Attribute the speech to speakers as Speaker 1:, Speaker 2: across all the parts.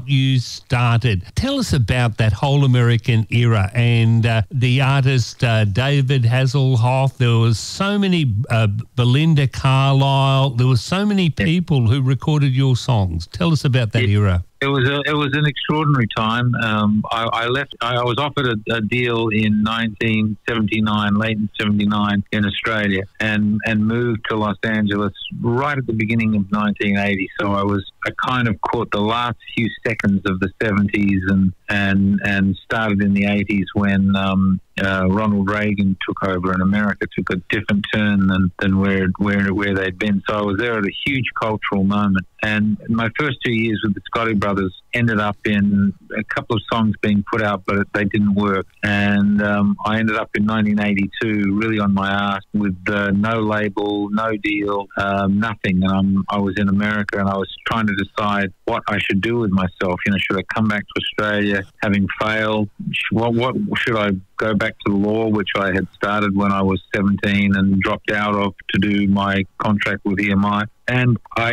Speaker 1: you started. Tell us about that whole American era and the artist David Hasselhoff. There was so many, Belinda Carlisle. There were so many people who recorded your songs. Tell us about that era.
Speaker 2: It was an extraordinary time. I left. I was offered a deal in 1979, late in '79, in Australia, and moved to Los Angeles right at the beginning of 1980. So I kind of caught the last few seconds of the '70s and started in the '80s when Ronald Reagan took over and America took a different turn than where they'd been. So I was there at a huge cultural moment. And my first 2 years with the Scotti Brothers ended up in a couple of songs being put out, but they didn't work. And I ended up in 1982 really on my ass with no label, no deal, nothing. And I was in America and I was trying to decide what I should do with myself. You know, should I come back to Australia having failed? What should I go back to law, which I had started when I was 17 and dropped out of to do my contract with EMI. And I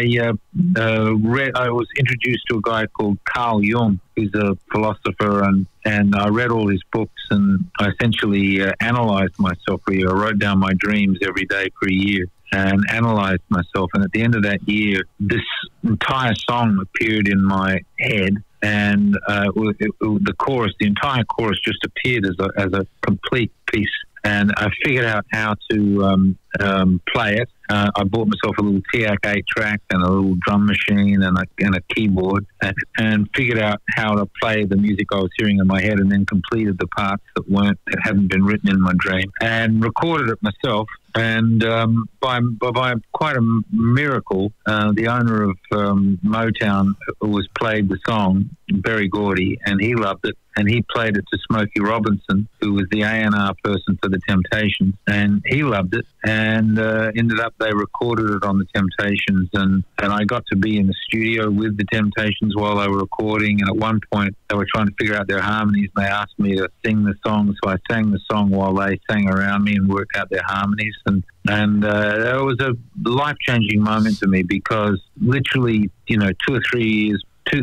Speaker 2: was introduced to a guy called Carl Jung, who's a philosopher, and I read all his books, and I essentially analyzed myself. I wrote down my dreams every day for a year and analyzed myself. And at the end of that year, this entire song appeared in my head. And the chorus, the entire chorus, just appeared as a complete piece. And I figured out how to play it. I bought myself a little TAC 8-track and a little drum machine and a keyboard, and figured out how to play the music I was hearing in my head, and then completed the parts that hadn't been written in my dream, and recorded it myself. And by quite a miracle, the owner of Motown played the song, Berry Gordy, and he loved it. And he played it to Smokey Robinson, who was the A&R person for the Temptations, and he loved it. And ended up they recorded it on the Temptations, and I got to be in the studio with the Temptations while they were recording. And at one point they were trying to figure out their harmonies, and they asked me to sing the song, so I sang the song while they sang around me and worked out their harmonies. And it was a life-changing moment for me, because literally, 2 or 3 years,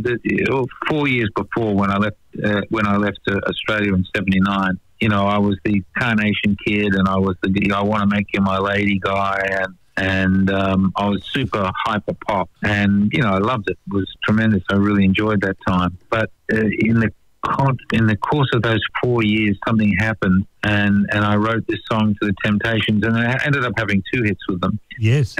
Speaker 2: 4 years before, when I left Australia in '79, I was the Carnation Kid, and I was the I Want to Make You My Lady guy, and I was super hyper pop, and I loved it. It was tremendous. I really enjoyed that time. But in the course of those 4 years, something happened, and I wrote this song to the Temptations, and I ended up having 2 hits with them.
Speaker 1: Yes,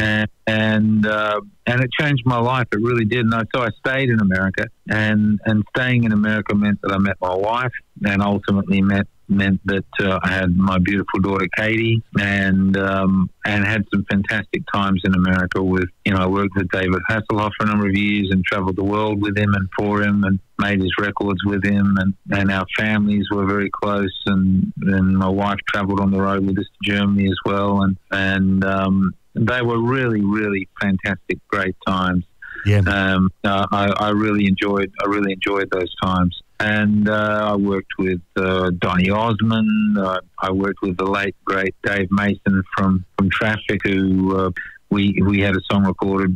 Speaker 2: and it changed my life. It really did. And so I stayed in America, and staying in America meant that I met my wife, and ultimately meant that I had my beautiful daughter Katie, and had some fantastic times in America with, I worked with David Hasselhoff for a number of years and traveled the world with him and for him, and made his records with him, and our families were very close, and my wife traveled on the road with us to Germany as well, and they were really, really fantastic, great times.
Speaker 1: Yeah,
Speaker 2: I really enjoyed those times. And I worked with Donny Osmond. I worked with the late great Dave Mason from Traffic, who we had a song recorded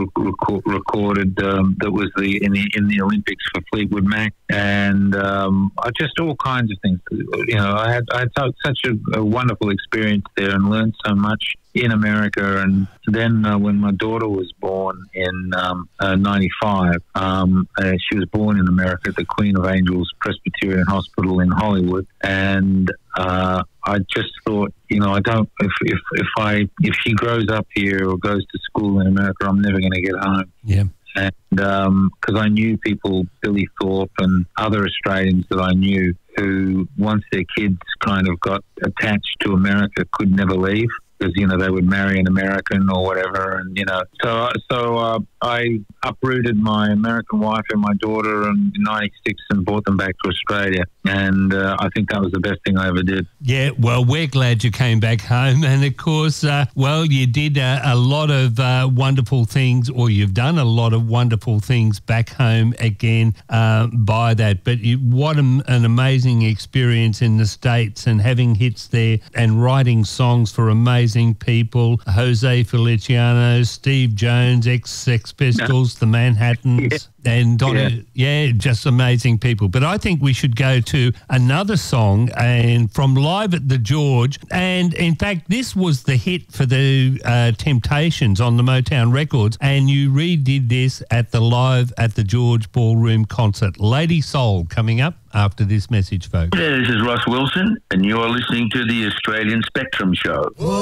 Speaker 2: that was in the Olympics for Fleetwood Mac, and just all kinds of things. I had such a wonderful experience there, and learned so much in America. And then when my daughter was born in '95, she was born in America at the Queen of Angels Presbyterian Hospital in Hollywood, and I just thought, if she grows up here or goes to school in America, I'm never going to get home.
Speaker 1: Yeah.
Speaker 2: And because I knew people, Billy Thorpe and other Australians that I knew, who once their kids kind of got attached to America could never leave, because they would marry an American or whatever, and so I uprooted my American wife and my daughter in '96 and brought them back to Australia, and I think that was the best thing I ever did.
Speaker 1: Yeah, well, we're glad you came back home, and of course, you did a lot of wonderful things, or you've done a lot of wonderful things back home again by that. But what an amazing experience in the States, and having hits there and writing songs for amazing amazing people. Jose Feliciano, Steve Jones, ex-Sex Pistols, the Manhattans. And Donny, just amazing people. But I think we should go to another song and from Live at the George. And in fact, this was the hit for the Temptations on the Motown Records. And you redid this at the Live at the George Ballroom concert. Lady Soul coming up after this message, folks.
Speaker 3: Yeah, this is Ross Wilson, and you're listening to the Australian Spectrum Show.